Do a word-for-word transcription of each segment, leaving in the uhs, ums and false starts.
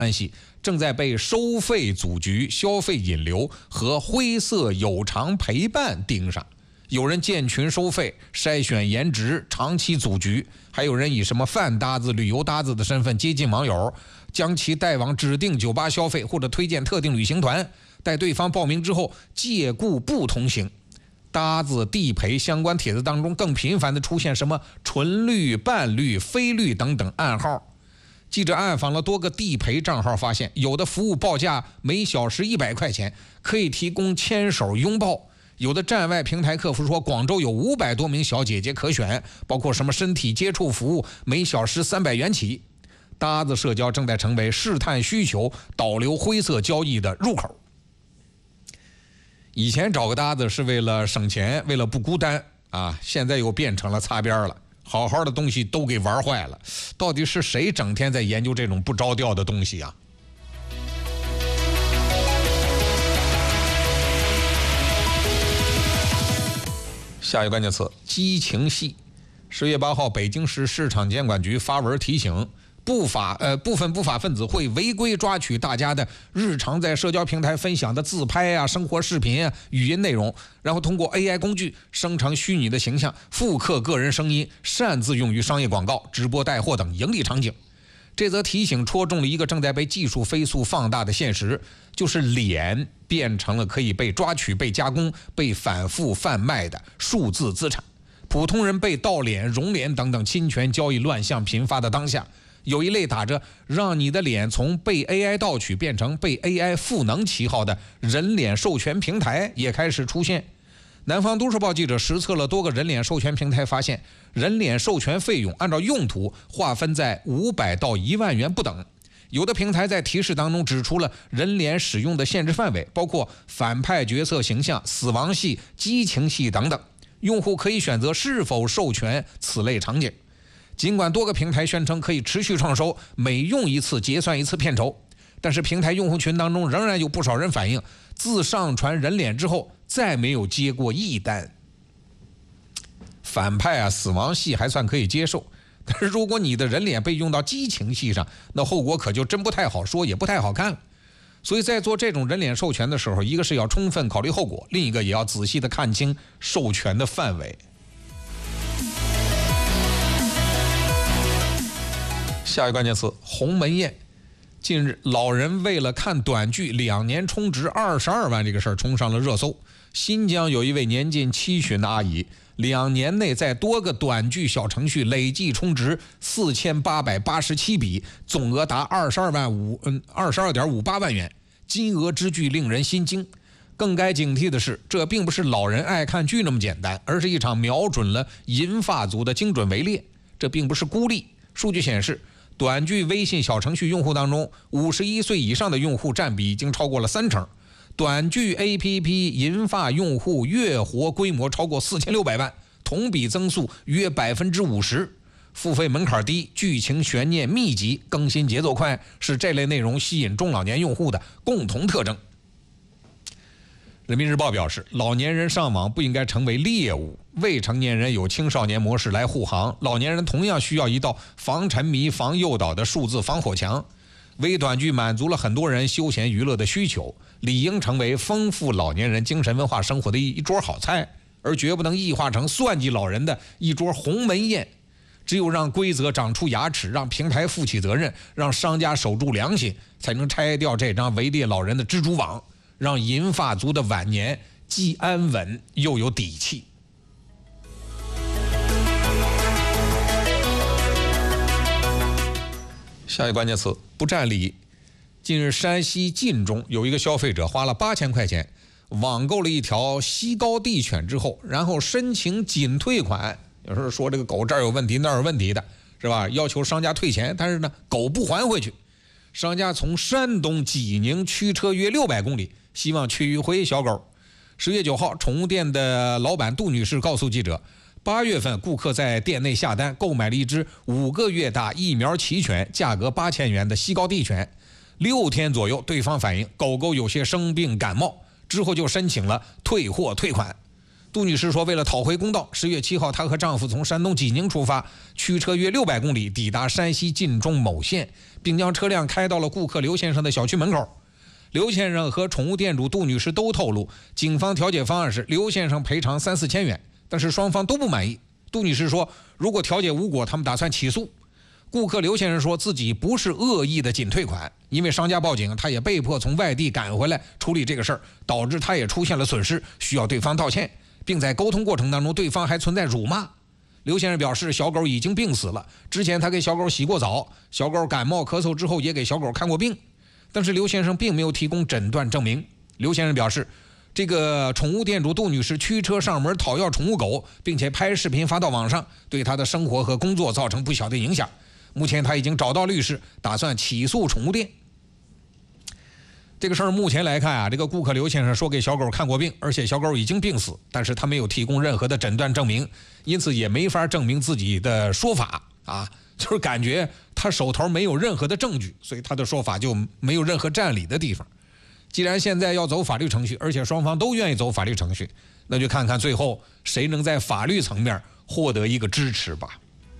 安息正在被收费阻局、消费引流和灰色有偿陪伴盯上。有人建群收费、筛选颜值、长期阻局，还有人以什么饭搭子、旅游搭子的身份接近网友，将其带往指定酒吧消费，或者推荐特定旅行团，待对方报名之后借故不同行。搭子、地陪相关帖子当中更频繁地出现什么纯绿、半绿、非绿等等暗号。记者暗访了多个地陪账号，发现有的服务报价每小时一百块钱，可以提供牵手拥抱。有的站外平台客服说，广州有五百多名小姐姐可选，包括什么身体接触服务，每小时三百元起。搭子社交正在成为试探需求、导流灰色交易的入口。以前找个搭子是为了省钱，为了不孤单啊，现在又变成了擦边了。好好的东西都给玩坏了，到底是谁整天在研究这种不着调的东西啊？下一个关键词：激情戏。十月八号，北京市市场监管局发文提醒，不法呃部分不法分子会违规抓取大家的日常在社交平台分享的自拍啊、生活视频啊、语音内容，然后通过 A I 工具生成虚拟的形象，复刻个人声音，擅自用于商业广告、直播带货等盈利场景。这则提醒戳中了一个正在被技术飞速放大的现实，就是脸变成了可以被抓取、被加工、被反复贩卖的数字资产。普通人被盗脸、容脸等等侵权交易乱象频发的当下，有一类打着让你的脸从被 A I 盗取变成被 A I 赋能旗号的人脸授权平台也开始出现。南方都市报记者实测了多个人脸授权平台，发现人脸授权费用按照用途划分在五百到一万元不等。有的平台在提示当中指出了人脸使用的限制范围，包括反派角色形象、死亡戏、激情戏等等，用户可以选择是否授权此类场景。尽管多个平台宣称可以持续创收，每用一次结算一次片酬，但是平台用户群当中仍然有不少人反映，自上传人脸之后再没有接过一单。反派啊、死亡戏还算可以接受，但是如果你的人脸被用到激情戏上，那后果可就真不太好说，也不太好看了。所以在做这种人脸授权的时候，一个是要充分考虑后果，另一个也要仔细的看清授权的范围。下一个关键词：鸿门宴。近日，老人为了看短剧两年充值二十二万这个事儿冲上了热搜。新疆有一位年近七旬的阿姨，两年内在多个短剧小程序累计充值四千八百八十七笔，总额达二十二万五嗯二十二点五八万元，金额之巨令人心惊。更该警惕的是，这并不是老人爱看剧那么简单，而是一场瞄准了银发族的精准围猎。这并不是孤立。数据显示，短剧微信小程序用户当中，五十一岁以上的用户占比已经超过了三成。短剧 A P P 银发用户月活规模超过四千六百万，同比增速约百分之五十。付费门槛低，剧情悬念密集，更新节奏快，是这类内容吸引中老年用户的共同特征。人民日报表示，老年人上网不应该成为猎物，未成年人有青少年模式来护航，老年人同样需要一道防沉迷、防诱导的数字防火墙。微短剧满足了很多人休闲娱乐的需求，理应成为丰富老年人精神文化生活的一桌好菜，而绝不能异化成算计老人的一桌鸿门宴。只有让规则长出牙齿，让平台负起责任，让商家守住良心，才能拆掉这张围猎老人的蜘蛛网，让银发族的晚年既安稳又有底气。下一个关键词：不占理。近日，山西晋中有一个消费者花了八千块钱网购了一条西高地犬之后，然后申请仅退款。有时候说这个狗这儿有问题那儿有问题的，是吧？要求商家退钱，但是呢，狗不还回去。商家从山东济宁驱车约六百公里，希望取回小狗。十月九号，宠物店的老板杜女士告诉记者，八月份顾客在店内下单购买了一只五个月大疫苗齐全、价格八千元的西高地犬。六天左右，对方反映狗狗有些生病感冒，之后就申请了退货退款。 杜女士说，为了讨回公道，十月七号，她和丈夫从山东济宁出发，驱车约六百公里，抵达山西晋中某县，并将车辆开到了顾客刘先生的小区门口。刘先生和宠物店主杜女士都透露，警方调解方案是刘先生赔偿三四千元，但是双方都不满意。杜女士说，如果调解无果，他们打算起诉。顾客刘先生说自己不是恶意的仅退款，因为商家报警，他也被迫从外地赶回来处理这个事儿，导致他也出现了损失，需要对方道歉，并在沟通过程当中，对方还存在辱骂。刘先生表示，小狗已经病死了，之前他给小狗洗过澡，小狗感冒咳嗽之后也给小狗看过病，但是刘先生并没有提供诊断证明。刘先生表示，这个宠物店主杜女士驱车上门讨要宠物狗，并且拍视频发到网上，对他的生活和工作造成不小的影响。目前他已经找到律师，打算起诉宠物店。这个事儿目前来看啊，这个顾客刘先生说给小狗看过病，而且小狗已经病死，但是他没有提供任何的诊断证明，因此也没法证明自己的说法啊，就是感觉他手头没有任何的证据，所以他的说法就没有任何占理的地方。既然现在要走法律程序，而且双方都愿意走法律程序，那就看看最后谁能在法律层面获得一个支持吧。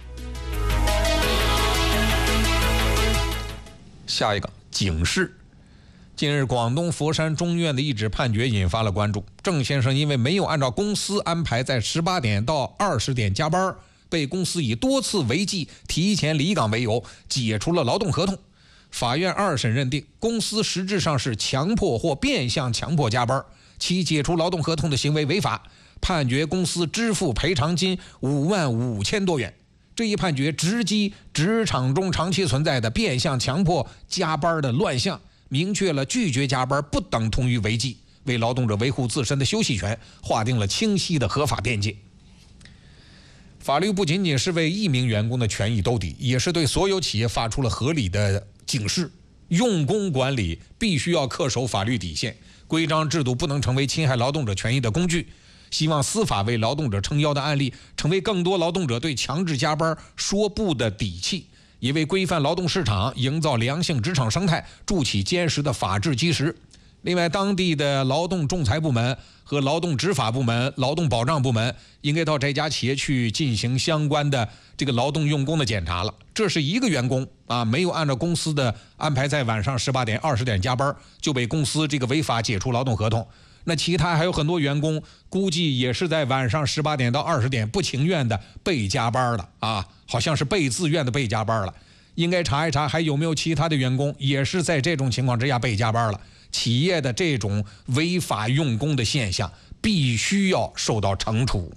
下一个警示。近日，广东佛山中院的一纸判决引发了关注。郑先生因为没有按照公司安排在十八点到二十点加班，被公司以多次违纪、提前离岗为由解除了劳动合同。法院二审认定，公司实质上是强迫或变相强迫加班，其解除劳动合同的行为违法，判决公司支付赔偿金五万五千多元。这一判决直击职场中长期存在的变相强迫加班的乱象，明确了拒绝加班不等同于违纪，为劳动者维护自身的休息权划定了清晰的合法边界。法律不仅仅是为一名员工的权益兜底，也是对所有企业发出了合理的警示。用工管理必须要恪守法律底线，规章制度不能成为侵害劳动者权益的工具。希望司法为劳动者撑腰的案例，成为更多劳动者对强制加班说不的底气，也为规范劳动市场、营造良性职场生态筑起坚实的法治基石。另外，当地的劳动仲裁部门和劳动执法部门、劳动保障部门应该到这家企业去进行相关的这个劳动用工的检查了。这是一个员工啊，没有按照公司的安排在晚上十八点、二十点加班，就被公司这个违法解除劳动合同。那其他还有很多员工，估计也是在晚上十八点到二十点不情愿的被加班了啊，好像是被自愿的被加班了。应该查一查还有没有其他的员工也是在这种情况之下被加班了。企业的这种违法用工的现象必须要受到惩处。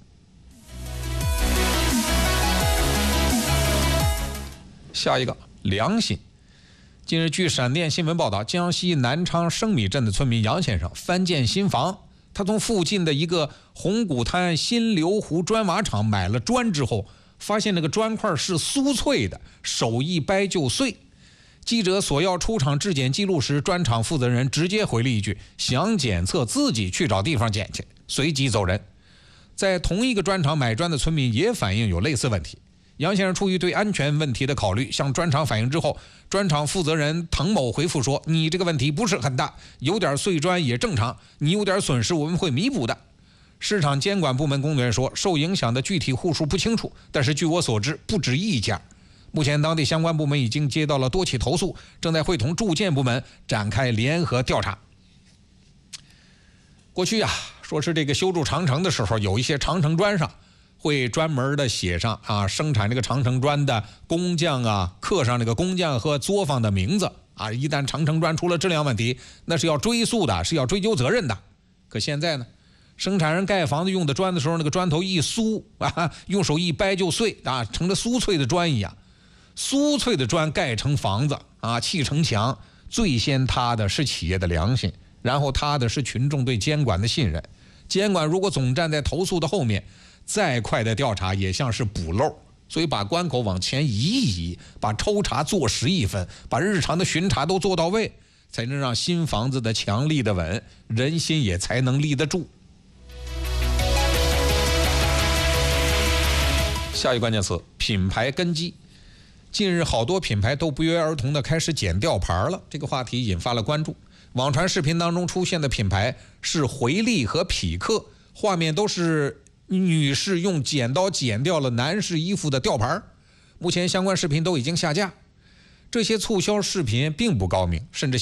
下一个，良心。近日，据闪电新闻报道，江西南昌生米镇的村民杨先生翻建新房，他从附近的一个红谷滩新流湖砖瓦厂买了砖之后，发现那个砖块是酥脆的，手一掰就碎。记者索要出厂质检记录时，砖厂负责人直接回了一句：“想检测自己去找地方检去。”随即走人。在同一个砖厂买砖的村民也反映有类似问题。杨先生出于对安全问题的考虑，向砖厂反映之后，砖厂负责人滕某回复说：“你这个问题不是很大，有点碎砖也正常，你有点损失我们会弥补的。”市场监管部门工作人员说，受影响的具体户数不清楚，但是据我所知不止一家。目前当地相关部门已经接到了多起投诉，正在会同住建部门展开联合调查。过去啊，说是这个修筑长城的时候，有一些长城砖上会专门的写上啊，生产这个长城砖的工匠啊，刻上这个工匠和作坊的名字啊。一旦长城砖出了质量问题，那是要追溯的，是要追究责任的。可现在呢，生产人盖房子用的砖的时候，那个砖头一酥啊，用手一掰就碎啊，成了酥脆的砖一样。酥脆的砖盖成房子啊，砌成墙，最先塌的是企业的良心，然后塌的是群众对监管的信任。监管如果总站在投诉的后面，再快的调查也像是补漏。所以把关口往前移一移，把抽查做实一分，把日常的巡查都做到位，才能让新房子的墙立得稳，人心也才能立得住。下一关键词，品牌根基。近日，好多品牌都不约而同地开始剪吊牌了，这个话题引发了关注。网传视频当中出现的品牌是回力和匹克， 画面都是女士用剪刀剪掉了男士衣服的吊牌。目前相关视频都已经下架。这些促销视频并不高明，甚至